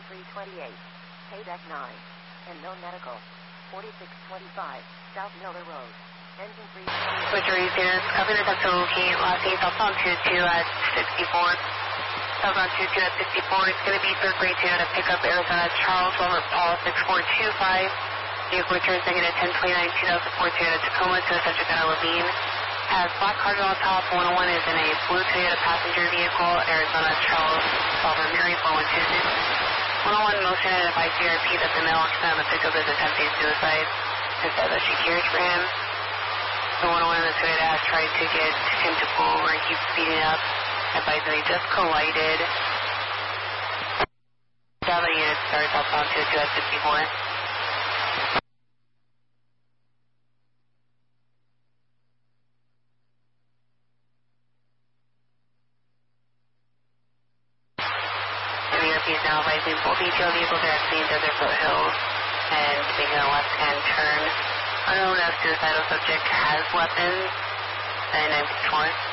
328, Paydeck 9, and no medical. 4625, South Miller Road. Engine 328. Switcher units, copy the to locate last name southbound 22 at 64. Southbound 22 at 64. It's going to be third grade 2 to pick up Arizona Charles Robert Paul 6425. Vehicle returns negative 1029 2014 at Tacoma to the Central Center Levine. Has black cargo on top. 101 is in a blue Toyota passenger vehicle. Arizona Charles Robert Mary 4126. 101 motion and advise CRP that the male occupant on the pickup is attempting suicide. It says that she cares for him. The 101 in the Toyota has tried to get him to pull over and keeps speeding up. Advise that he just collided. 7 units starts southbound 22 at 64. Is now advising full detail vehicles are exiting Desert Foothills and making a left-hand turn. Unknown as suicidal subject has weapons and 961.